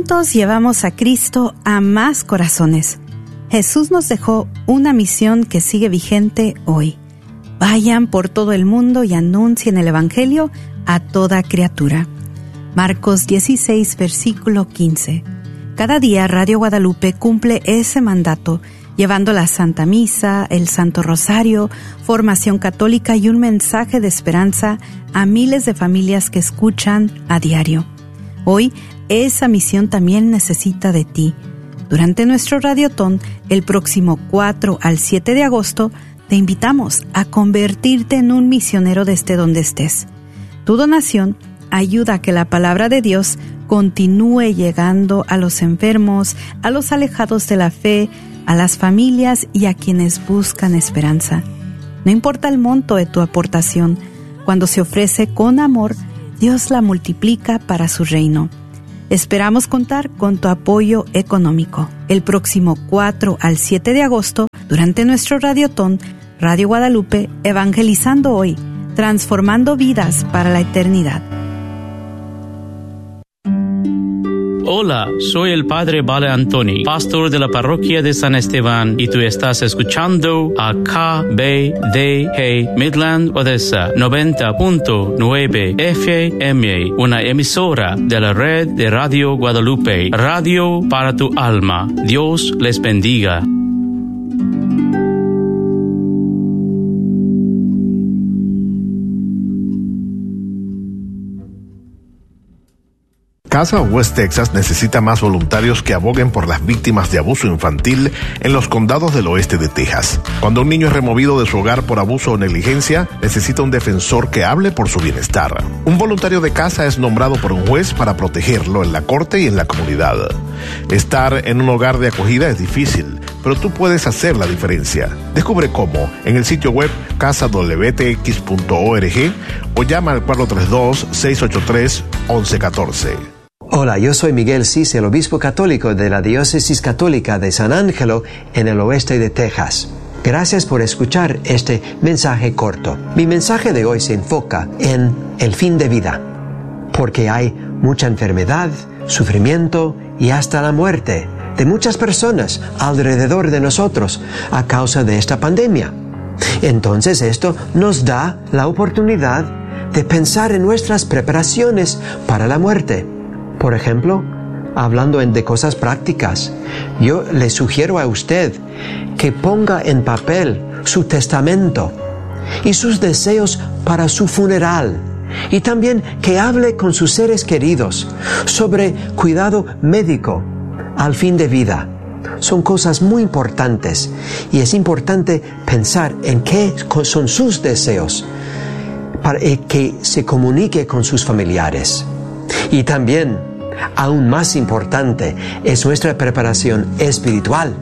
Juntos llevamos a Cristo a más corazones. Jesús nos dejó una misión que sigue vigente hoy. Vayan por todo el mundo y anuncien el Evangelio a toda criatura. Marcos 16, versículo 15. Cada día Radio Guadalupe cumple ese mandato, llevando la Santa Misa, el Santo Rosario, formación católica y un mensaje de esperanza a miles de familias que escuchan a diario. Hoy, esa misión también necesita de ti. Durante nuestro Radiotón, el próximo 4 al 7 de agosto, te invitamos a convertirte en un misionero desde donde estés. Tu donación ayuda a que la palabra de Dios continúe llegando a los enfermos, a los alejados de la fe, a las familias y a quienes buscan esperanza. No importa el monto de tu aportación, cuando se ofrece con amor, Dios la multiplica para su reino. Esperamos contar con tu apoyo económico. El próximo 4 al 7 de agosto, durante nuestro Radiotón, Radio Guadalupe, evangelizando hoy, transformando vidas para la eternidad. Hola, soy el Padre Vale Antoni, pastor de la parroquia de San Esteban, y tú estás escuchando a KBDG Midland Odessa 90.9 FM, una emisora de la red de Radio Guadalupe, radio para tu alma. Dios les bendiga. Casa West Texas necesita más voluntarios que aboguen por las víctimas de abuso infantil en los condados del oeste de Texas. Cuando un niño es removido de su hogar por abuso o negligencia, necesita un defensor que hable por su bienestar. Un voluntario de casa es nombrado por un juez para protegerlo en la corte y en la comunidad. Estar en un hogar de acogida es difícil, pero tú puedes hacer la diferencia. Descubre cómo en el sitio web casadwtx.org o llama al 432-683-1114. Hola, yo soy Miguel Cis, el obispo católico de la Diócesis Católica de San Ángelo en el oeste de Texas. Gracias por escuchar este mensaje corto. Mi mensaje de hoy se enfoca en el fin de vida, porque hay mucha enfermedad, sufrimiento y hasta la muerte de muchas personas alrededor de nosotros a causa de esta pandemia. Entonces esto nos da la oportunidad de pensar en nuestras preparaciones para la muerte. Por ejemplo, hablando de cosas prácticas, yo le sugiero a usted que ponga en papel su testamento y sus deseos para su funeral, y también que hable con sus seres queridos sobre cuidado médico al fin de vida. Son cosas muy importantes y es importante pensar en qué son sus deseos para que se comunique con sus familiares. Y también, aún más importante, es nuestra preparación espiritual.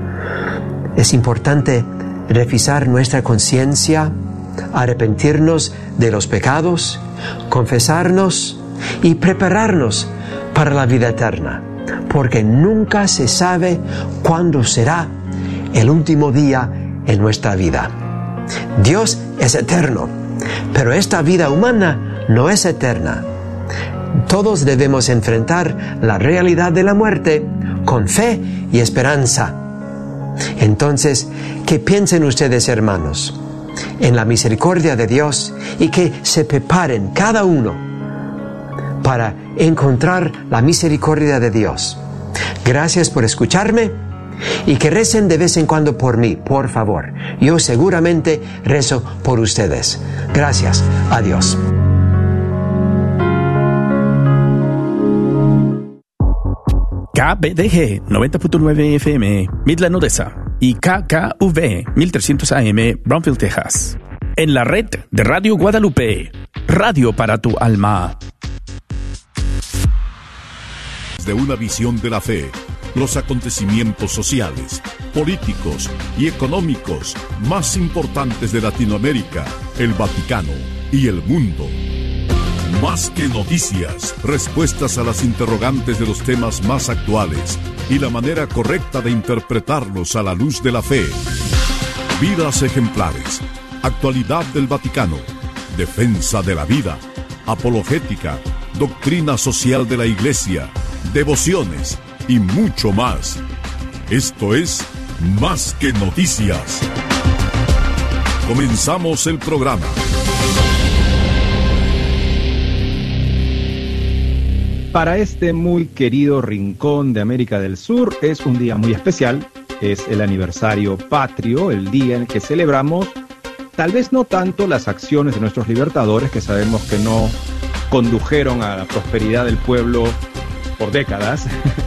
Es importante revisar nuestra conciencia, arrepentirnos de los pecados, confesarnos y prepararnos para la vida eterna, porque nunca se sabe cuándo será el último día en nuestra vida. Dios es eterno, pero esta vida humana no es eterna. Todos debemos enfrentar la realidad de la muerte con fe y esperanza. Entonces, que piensen ustedes, hermanos, en la misericordia de Dios y que se preparen cada uno para encontrar la misericordia de Dios. Gracias por escucharme y que recen de vez en cuando por mí, por favor. Yo seguramente rezo por ustedes. Gracias. Adiós. KBDG 90.9 FM, Midland, Odessa, y KKV 1300 AM, Brownsville, Texas. En la red de Radio Guadalupe, radio para tu alma. De una visión de la fe, los acontecimientos sociales, políticos y económicos más importantes de Latinoamérica, el Vaticano y el mundo. Más que noticias, respuestas a las interrogantes de los temas más actuales y la manera correcta de interpretarlos a la luz de la fe. Vidas ejemplares, actualidad del Vaticano, defensa de la vida, apologética, doctrina social de la Iglesia, devociones y mucho más. Esto es Más que Noticias. Comenzamos el programa. Para este muy querido rincón de América del Sur es un día muy especial. Es el aniversario patrio, el día en que celebramos tal vez no tanto las acciones de nuestros libertadores, que sabemos que no condujeron a la prosperidad del pueblo por décadas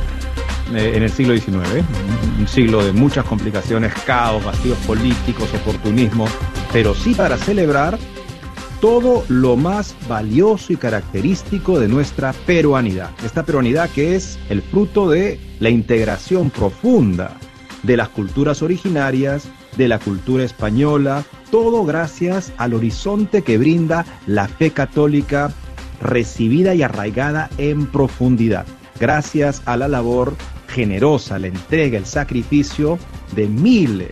en el siglo XIX, un siglo de muchas complicaciones, caos, vacíos políticos, oportunismo, pero sí para celebrar todo lo más valioso y característico de nuestra peruanidad. Esta peruanidad que es el fruto de la integración profunda de las culturas originarias, de la cultura española, todo gracias al horizonte que brinda la fe católica recibida y arraigada en profundidad, gracias a la labor generosa, la entrega, el sacrificio de miles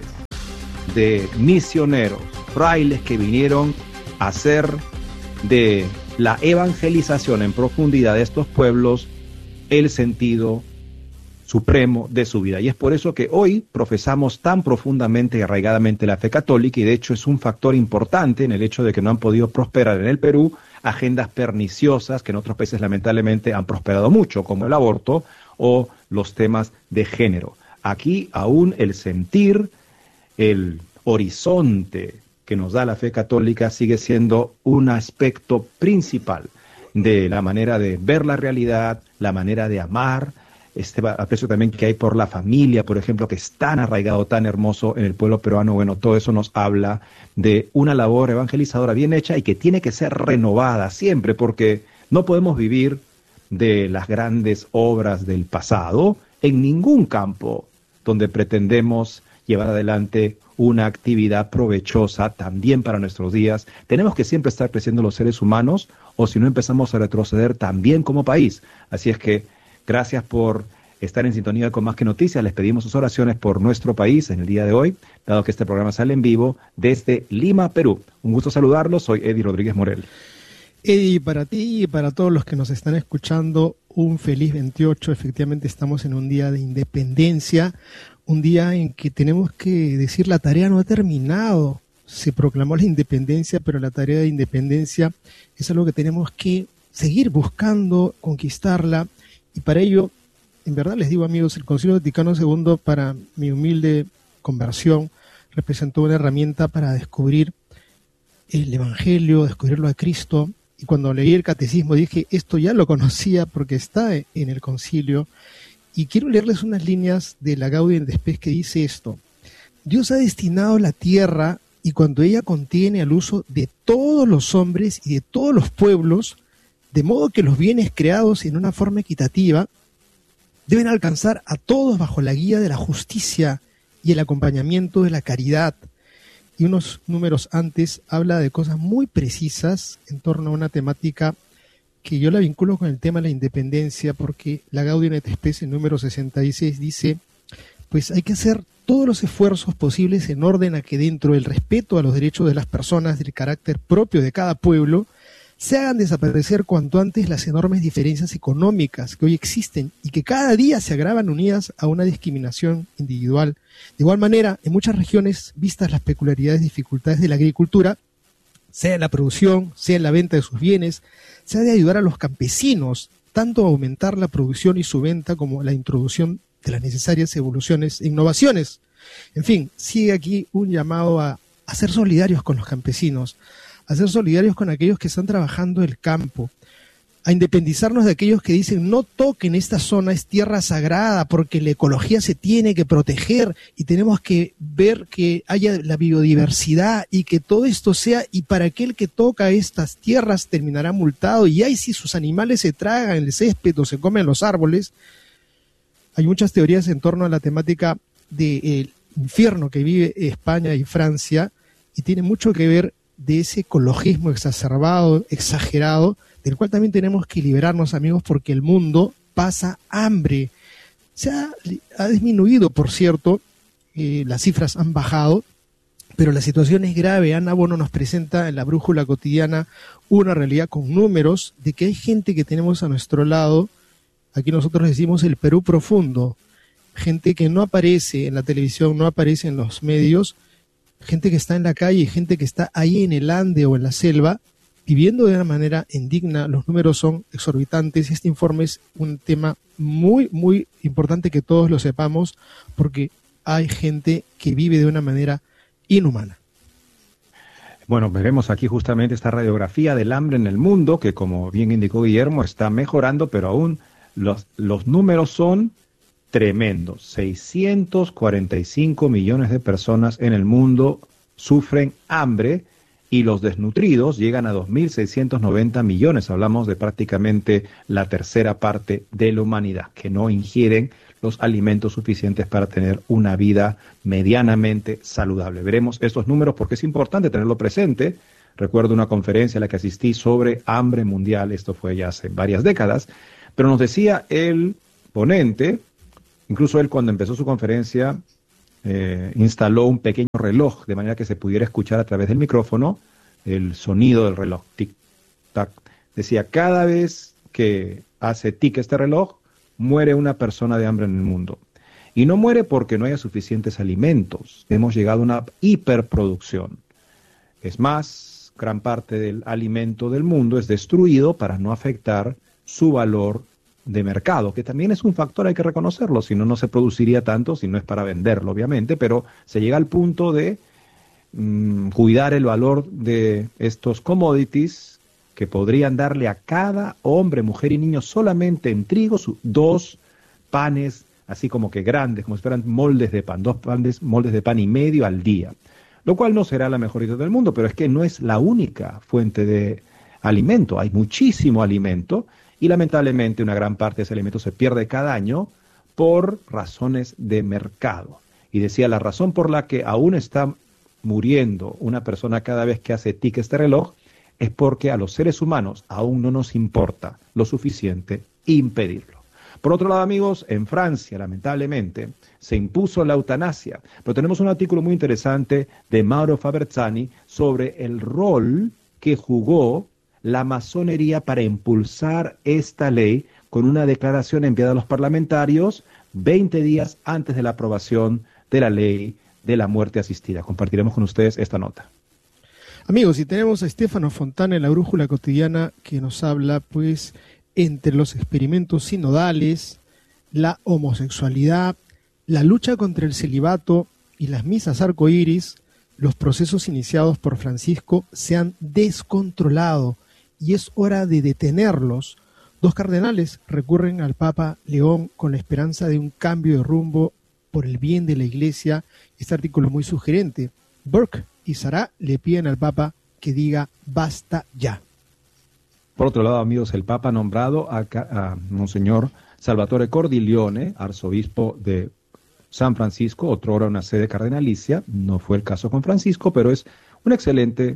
de misioneros, frailes que vinieron a hacer de la evangelización en profundidad de estos pueblos el sentido supremo de su vida. Y es por eso que hoy profesamos tan profundamente y arraigadamente la fe católica, y de hecho es un factor importante en el hecho de que no han podido prosperar en el Perú agendas perniciosas que en otros países lamentablemente han prosperado mucho, como el aborto o los temas de género. Aquí aún el sentir, el horizonte que nos da la fe católica sigue siendo un aspecto principal de la manera de ver la realidad, la manera de amar, este aprecio también que hay por la familia, por ejemplo, que es tan arraigado, tan hermoso en el pueblo peruano. Bueno, todo eso nos habla de una labor evangelizadora bien hecha y que tiene que ser renovada siempre, porque no podemos vivir de las grandes obras del pasado en ningún campo donde pretendemos llevar adelante una actividad provechosa también para nuestros días. Tenemos que siempre estar creciendo los seres humanos, o si no empezamos a retroceder también como país. Así es que gracias por estar en sintonía con Más que Noticias. Les pedimos sus oraciones por nuestro país en el día de hoy, dado que este programa sale en vivo desde Lima, Perú. Un gusto saludarlos, soy Eddie Rodríguez Morel. Eddie, para ti y para todos los que nos están escuchando, un feliz 28. Efectivamente estamos en un día de independencia, un día en que tenemos que decir la tarea no ha terminado. Se proclamó la independencia, pero la tarea de independencia es algo que tenemos que seguir buscando, conquistarla. Y para ello, en verdad les digo, amigos, el Concilio Vaticano II, para mi humilde conversión, representó una herramienta para descubrir el Evangelio, descubrirlo a Cristo. Y cuando leí el catecismo dije, esto ya lo conocía porque está en el concilio. Y quiero leerles unas líneas de la Gaudium et Spes que dice esto: Dios ha destinado la tierra, y cuando ella contiene al uso de todos los hombres y de todos los pueblos, de modo que los bienes creados en una forma equitativa deben alcanzar a todos bajo la guía de la justicia y el acompañamiento de la caridad. Y unos números antes habla de cosas muy precisas en torno a una temática que yo la vinculo con el tema de la independencia, porque la Gaudium et Spes en número 66 dice, pues hay que hacer todos los esfuerzos posibles en orden a que dentro del respeto a los derechos de las personas, del carácter propio de cada pueblo, se hagan desaparecer cuanto antes las enormes diferencias económicas que hoy existen y que cada día se agravan unidas a una discriminación individual. De igual manera, en muchas regiones, vistas las peculiaridades y dificultades de la agricultura, sea en la producción, sea en la venta de sus bienes, se ha de ayudar a los campesinos tanto a aumentar la producción y su venta como la introducción de las necesarias evoluciones e innovaciones. En fin, sigue aquí un llamado a ser solidarios con los campesinos, a ser solidarios con aquellos que están trabajando el campo, a independizarnos de aquellos que dicen no toquen esta zona, es tierra sagrada porque la ecología se tiene que proteger y tenemos que ver que haya la biodiversidad y que todo esto sea, y para aquel que toca estas tierras terminará multado, y ahí si sus animales se tragan el césped o se comen los árboles. Hay muchas teorías en torno a la temática del infierno que vive España y Francia, y tiene mucho que ver de ese ecologismo exacerbado, exagerado, del cual también tenemos que liberarnos, amigos, porque el mundo pasa hambre. Ha disminuido, por cierto, las cifras han bajado, Pero la situación es grave. Ana Bono nos presenta en la Brújula Cotidiana una realidad con números de que hay gente que tenemos a nuestro lado, aquí nosotros decimos el Perú profundo, gente que no aparece en la televisión, no aparece en los medios, gente que está en la calle, gente que está ahí en el Ande o en la selva, viviendo de una manera indigna. Los números son exorbitantes. Este informe es un tema muy, muy importante que todos lo sepamos, porque hay gente que vive de una manera inhumana. Bueno, veremos aquí justamente esta radiografía del hambre en el mundo, que como bien indicó Guillermo, está mejorando, pero aún los números son tremendos. 645 millones de personas en el mundo sufren hambre y los desnutridos llegan a 2.690 millones. Hablamos de prácticamente la tercera parte de la humanidad que no ingieren los alimentos suficientes para tener una vida medianamente saludable. Veremos estos números porque es importante tenerlo presente. Recuerdo una conferencia a la que asistí sobre hambre mundial, esto fue ya hace varias décadas, pero nos decía el ponente, incluso él cuando empezó su conferencia instaló un pequeño reloj de manera que se pudiera escuchar a través del micrófono el sonido del reloj, tic-tac. Decía, cada vez que hace tic este reloj, muere una persona de hambre en el mundo. Y no muere porque no haya suficientes alimentos. Hemos llegado a una hiperproducción. Es más, gran parte del alimento del mundo es destruido para no afectar su valor de mercado, que también es un factor, hay que reconocerlo, si no, no se produciría tanto, si no es para venderlo, obviamente, pero se llega al punto de cuidar el valor de estos commodities que podrían darle a cada hombre, mujer y niño solamente en trigo 2 panes, así como que grandes, como si fueran moldes de pan, 2 moldes de pan y medio al día, lo cual no será la mejor idea del mundo, pero es que no es la única fuente de alimento, hay muchísimo alimento, y lamentablemente una gran parte de ese alimento se pierde cada año por razones de mercado. Y decía, la razón por la que aún está muriendo una persona cada vez que hace tic este reloj es porque a los seres humanos aún no nos importa lo suficiente impedirlo. Por otro lado, amigos, en Francia, lamentablemente, se impuso la eutanasia, pero tenemos un artículo muy interesante de Mauro Faberzani sobre el rol que jugó la masonería para impulsar esta ley con una declaración enviada a los parlamentarios 20 días antes de la aprobación de la ley de la muerte asistida. Compartiremos con ustedes esta nota. Amigos, y tenemos a Stefano Fontana en la Brújula Cotidiana que nos habla, pues, entre los experimentos sinodales, la homosexualidad, la lucha contra el celibato y las misas arcoíris, los procesos iniciados por Francisco se han descontrolado y es hora de detenerlos. 2 cardenales recurren al Papa León con la esperanza de un cambio de rumbo por el bien de la Iglesia. Este artículo es muy sugerente. Burke y Sará le piden al Papa que diga basta ya. Por otro lado, amigos, el Papa ha nombrado a Monseñor Salvatore Cordileone, arzobispo de San Francisco, otrora una sede cardenalicia. No fue el caso con Francisco, pero es un excelente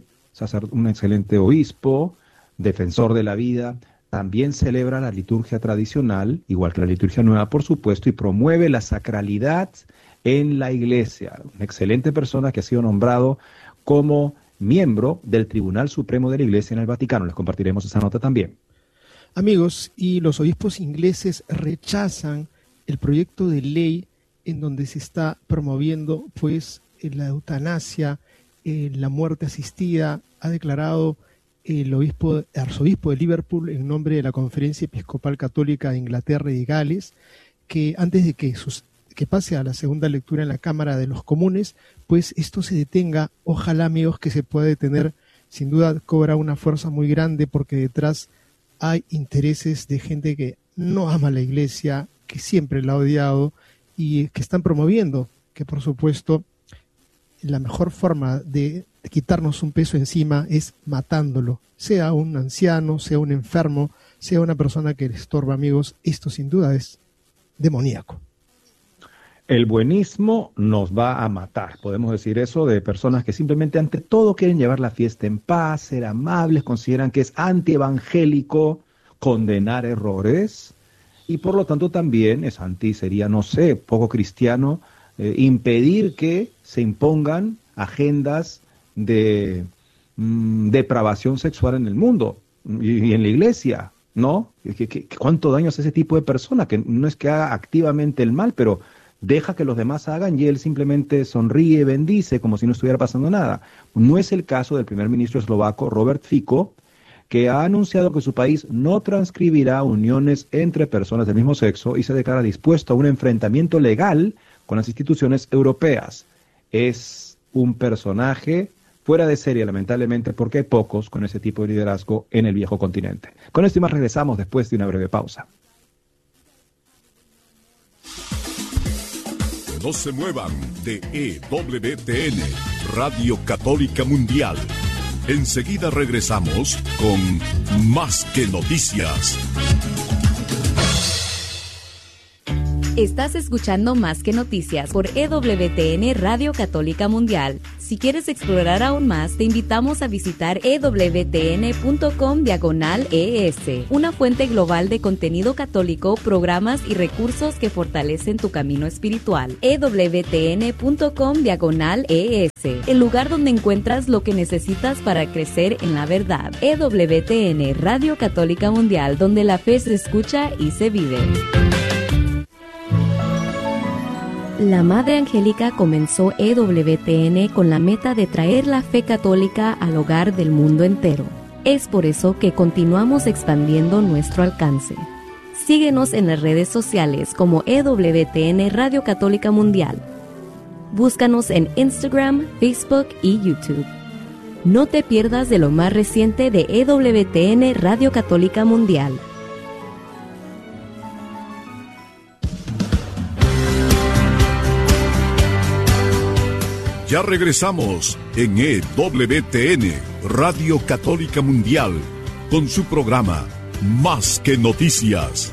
obispo, defensor de la vida. También celebra la liturgia tradicional, igual que la liturgia nueva, por supuesto, y promueve la sacralidad en la Iglesia. Una excelente persona que ha sido nombrado como miembro del Tribunal Supremo de la Iglesia en el Vaticano. Les compartiremos esa nota también. Amigos, y los obispos ingleses rechazan el proyecto de ley en donde se está promoviendo, pues, la eutanasia, la muerte asistida. Ha declarado el arzobispo de Liverpool en nombre de la Conferencia Episcopal Católica de Inglaterra y de Gales, que antes de que pase a la segunda lectura en la Cámara de los Comunes, pues esto se detenga. Ojalá, amigos, que se pueda detener. Sin duda cobra una fuerza muy grande porque detrás hay intereses de gente que no ama la Iglesia, que siempre la ha odiado y que están promoviendo que, por supuesto, la mejor forma de quitarnos un peso encima es matándolo, sea un anciano, sea un enfermo, sea una persona que le estorba, amigos. Esto sin duda es demoníaco. El buenismo nos va a matar, podemos decir eso de personas que simplemente ante todo quieren llevar la fiesta en paz, ser amables, consideran que es antievangélico condenar errores y por lo tanto también sería, no sé, poco cristiano impedir que se impongan agendas de depravación sexual en el mundo y en la iglesia, ¿no? ¿Cuánto daño hace ese tipo de persona? Que no es que haga activamente el mal, pero deja que los demás hagan y él simplemente sonríe, bendice como si no estuviera pasando nada. No es el caso del primer ministro eslovaco Robert Fico, que ha anunciado que su país no transcribirá uniones entre personas del mismo sexo y se declara dispuesto a un enfrentamiento legal con las instituciones europeas. Es un personaje fuera de serie, lamentablemente, porque hay pocos con ese tipo de liderazgo en el viejo continente. Con esto y más regresamos después de una breve pausa. No se muevan de EWTN, Radio Católica Mundial. Enseguida regresamos con Más que Noticias. Estás escuchando Más que Noticias por EWTN Radio Católica Mundial. Si quieres explorar aún más, te invitamos a visitar ewtn.com/ES, una fuente global de contenido católico, programas y recursos que fortalecen tu camino espiritual. ewtn.com/ES, el lugar donde encuentras lo que necesitas para crecer en la verdad. EWTN Radio Católica Mundial, donde la fe se escucha y se vive. La Madre Angélica comenzó EWTN con la meta de traer la fe católica al hogar del mundo entero. Es por eso que continuamos expandiendo nuestro alcance. Síguenos en las redes sociales como EWTN Radio Católica Mundial. Búscanos en Instagram, Facebook y YouTube. No te pierdas de lo más reciente de EWTN Radio Católica Mundial. Ya regresamos en EWTN, Radio Católica Mundial, con su programa Más que Noticias.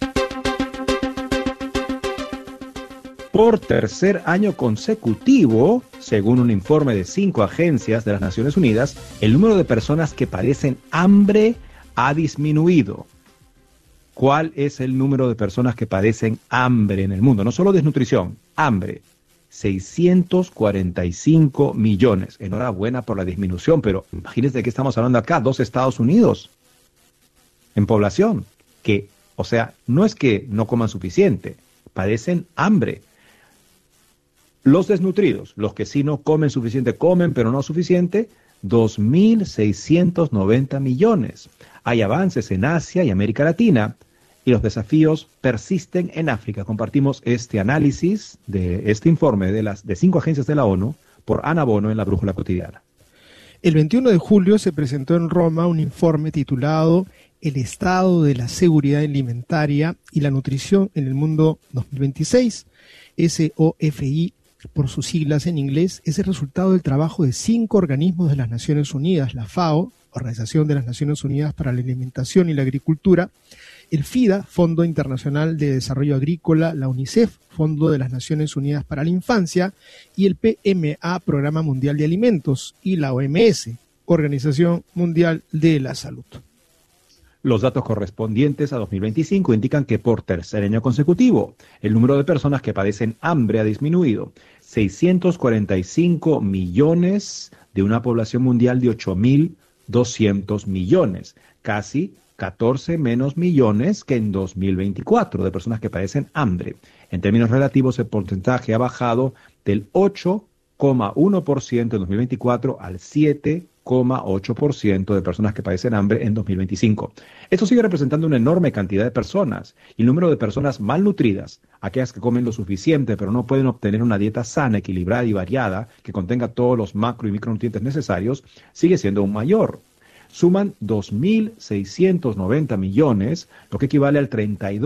Por tercer año consecutivo, según un informe de 5 agencias de las Naciones Unidas, el número de personas que padecen hambre ha disminuido. ¿Cuál es el número de personas que padecen hambre en el mundo? No solo desnutrición, hambre. 645 millones. Enhorabuena por la disminución, pero imagínense de qué estamos hablando acá, 2 Estados Unidos en población, que, o sea, no es que no coman suficiente, padecen hambre. Los desnutridos, los que sí no comen suficiente, comen, pero no suficiente, 2.690 millones. Hay avances en Asia y América Latina, y los desafíos persisten en África. Compartimos este análisis de este informe de 5 agencias de la ONU por Ana Bono en la Brújula Cotidiana. El 21 de julio se presentó en Roma un informe titulado El estado de la seguridad alimentaria y la nutrición en el mundo 2026. SOFI, por sus siglas en inglés, es el resultado del trabajo de 5 organismos de las Naciones Unidas: la FAO, Organización de las Naciones Unidas para la Alimentación y la Agricultura; el FIDA, Fondo Internacional de Desarrollo Agrícola; la UNICEF, Fondo de las Naciones Unidas para la Infancia; y el PMA, Programa Mundial de Alimentos; y la OMS, Organización Mundial de la Salud. Los datos correspondientes a 2025 indican que por tercer año consecutivo, el número de personas que padecen hambre ha disminuido. 645 millones de una población mundial de 8.200 millones, casi 14 menos millones que en 2024 de personas que padecen hambre. En términos relativos, el porcentaje ha bajado del 8,1% en 2024 al 7,8% de personas que padecen hambre en 2025. Esto sigue representando una enorme cantidad de personas, y el número de personas malnutridas, aquellas que comen lo suficiente pero no pueden obtener una dieta sana, equilibrada y variada que contenga todos los macro y micronutrientes necesarios, sigue siendo aún mayor. Suman 2.690 millones, lo que equivale al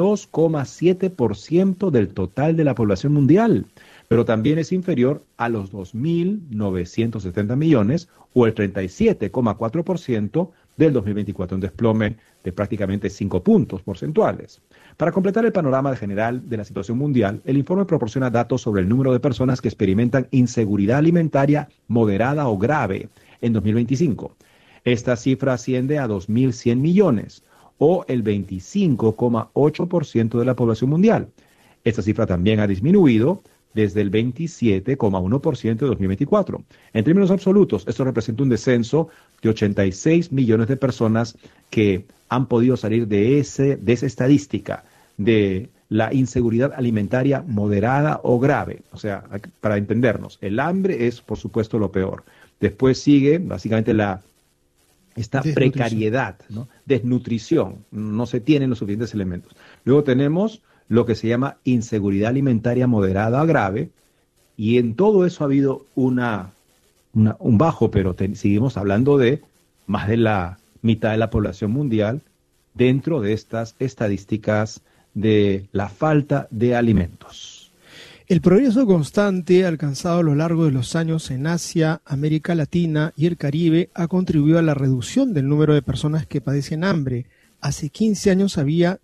32,7% del total de la población mundial, pero también es inferior a los 2.970 millones o el 37,4% del 2024, un desplome de prácticamente 5 puntos porcentuales. Para completar el panorama general de la situación mundial, el informe proporciona datos sobre el número de personas que experimentan inseguridad alimentaria moderada o grave en 2025. Esta cifra asciende a 2.100 millones, o el 25,8% de la población mundial. Esta cifra también ha disminuido desde el 27,1% de 2024. En términos absolutos, esto representa un descenso de 86 millones de personas que han podido salir de esa estadística de la inseguridad alimentaria moderada o grave. O sea, para entendernos, el hambre es, por supuesto, lo peor. Después sigue, básicamente, esta precariedad, ¿no? Desnutrición, no se tienen los suficientes elementos. Luego tenemos lo que se llama inseguridad alimentaria moderada o grave, y en todo eso ha habido un bajo, pero seguimos hablando de más de la mitad de la población mundial dentro de estas estadísticas de la falta de alimentos. El progreso constante alcanzado a lo largo de los años en Asia, América Latina y el Caribe ha contribuido a la reducción del número de personas que padecen hambre. Hace 15 años había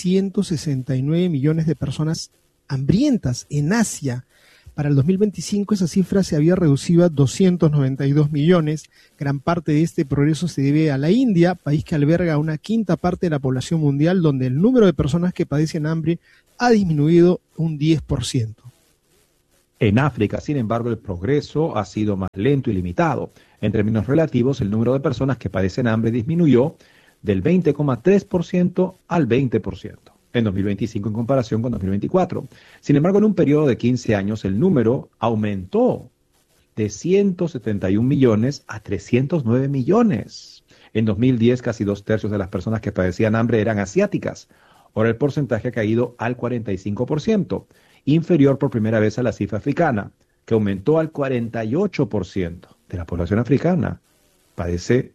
369 millones de personas hambrientas en Asia. Para el 2025 esa cifra se había reducido a 292 millones. Gran parte de este progreso se debe a la India, país que alberga una quinta parte de la población mundial, donde el número de personas que padecen hambre ha disminuido un 10%. En África, sin embargo, el progreso ha sido más lento y limitado. En términos relativos, el número de personas que padecen hambre disminuyó del 20,3% al 20%. En 2025 en comparación con 2024. Sin embargo, en un periodo de 15 años, el número aumentó de 171 millones a 309 millones. En 2010, casi 2/3 de las personas que padecían hambre eran asiáticas. Ahora el porcentaje ha caído al 45%, inferior por primera vez a la cifra africana, que aumentó al 48% de la población africana. Padece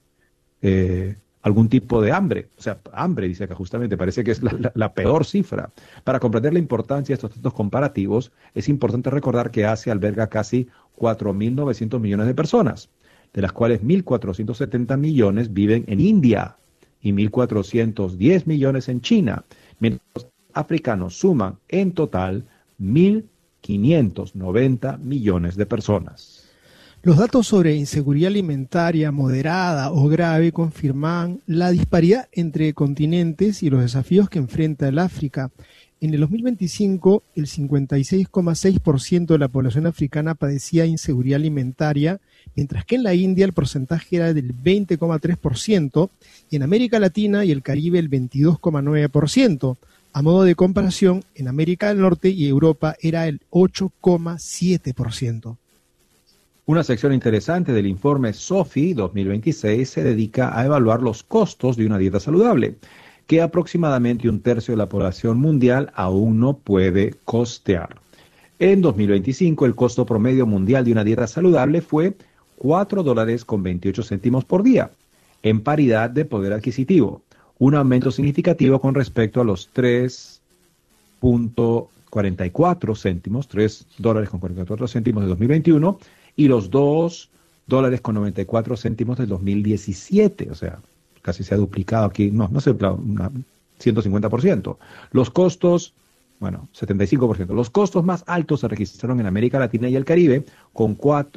algún tipo de hambre, o sea, hambre, dice acá justamente, parece que es la peor cifra. Para comprender la importancia de estos datos comparativos, es importante recordar que Asia alberga casi 4.900 millones de personas, de las cuales 1.470 millones viven en India y 1.410 millones en China, mientras los africanos suman en total 1.590 millones de personas. Los datos sobre inseguridad alimentaria moderada o grave confirman la disparidad entre continentes y los desafíos que enfrenta el África. En el 2025, el 56,6% de la población africana padecía inseguridad alimentaria, mientras que en la India el porcentaje era del 20,3% y en América Latina y el Caribe el 22,9%. A modo de comparación, en América del Norte y Europa era el 8,7%. Una sección interesante del informe SOFI 2026 se dedica a evaluar los costos de una dieta saludable, que aproximadamente 1/3 de la población mundial aún no puede costear. En 2025, el costo promedio mundial de una dieta saludable fue $4.28 por día, en paridad de poder adquisitivo, un aumento significativo con respecto a los $3.44 de 2021 y los $2.94 del 2017, o sea, casi se ha duplicado aquí, no sé, 150%. Los costos, 75%. Los costos más altos se registraron en América Latina y el Caribe, con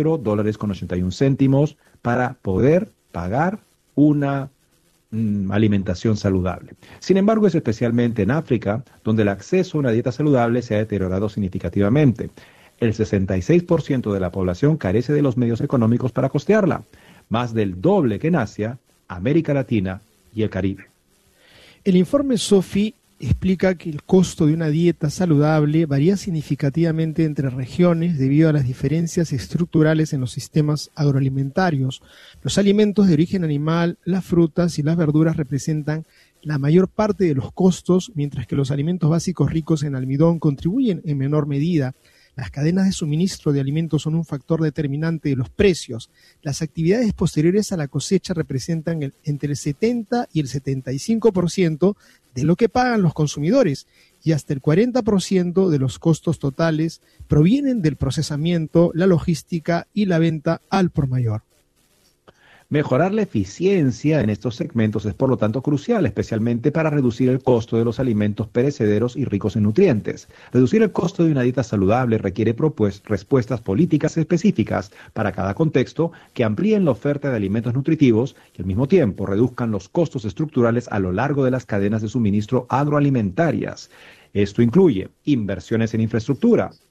$4.81 para poder pagar una alimentación saludable. Sin embargo, es especialmente en África donde el acceso a una dieta saludable se ha deteriorado significativamente. El 66% de la población carece de los medios económicos para costearla, más del doble que en Asia, América Latina y el Caribe. El informe SOFI explica que el costo de una dieta saludable varía significativamente entre regiones debido a las diferencias estructurales en los sistemas agroalimentarios. Los alimentos de origen animal, las frutas y las verduras representan la mayor parte de los costos, mientras que los alimentos básicos ricos en almidón contribuyen en menor medida. Las cadenas de suministro de alimentos son un factor determinante de los precios. Las actividades posteriores a la cosecha representan entre el 70 y el 75% de lo que pagan los consumidores, y hasta el 40% de los costos totales provienen del procesamiento, la logística y la venta al por mayor. Mejorar la eficiencia en estos segmentos es por lo tanto crucial, especialmente para reducir el costo de los alimentos perecederos y ricos en nutrientes. Reducir el costo de una dieta saludable requiere respuestas políticas específicas para cada contexto que amplíen la oferta de alimentos nutritivos y al mismo tiempo reduzcan los costos estructurales a lo largo de las cadenas de suministro agroalimentarias. Esto incluye inversiones en infraestructura,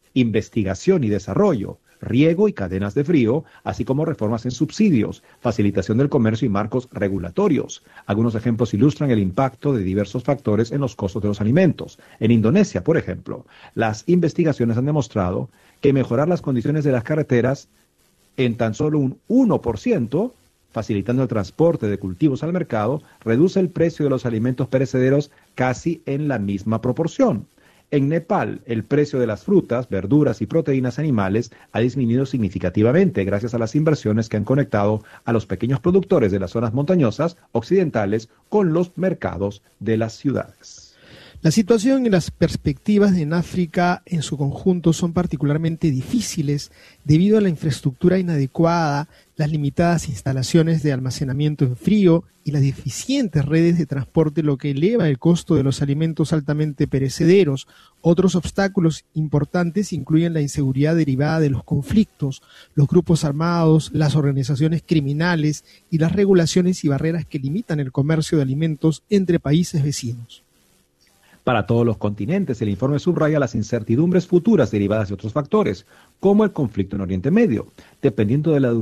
investigación y desarrollo, riego y cadenas de frío, así como reformas en subsidios, facilitación del comercio y marcos regulatorios. Algunos ejemplos ilustran el impacto de diversos factores en los costos de los alimentos. En Indonesia, por ejemplo, las investigaciones han demostrado que mejorar las condiciones de las carreteras en tan solo un 1%, facilitando el transporte de cultivos al mercado, reduce el precio de los alimentos perecederos casi en la misma proporción. En Nepal, el precio de las frutas, verduras y proteínas animales ha disminuido significativamente gracias a las inversiones que han conectado a los pequeños productores de las zonas montañosas occidentales con los mercados de las ciudades. La situación y las perspectivas en África en su conjunto son particularmente difíciles debido a la infraestructura inadecuada, las limitadas instalaciones de almacenamiento en frío y las deficientes redes de transporte, lo que eleva el costo de los alimentos altamente perecederos. Otros obstáculos importantes incluyen la inseguridad derivada de los conflictos, los grupos armados, las organizaciones criminales y las regulaciones y barreras que limitan el comercio de alimentos entre países vecinos. Para todos los continentes, el informe subraya las incertidumbres futuras derivadas de otros factores, como el conflicto en Oriente Medio. Dependiendo de la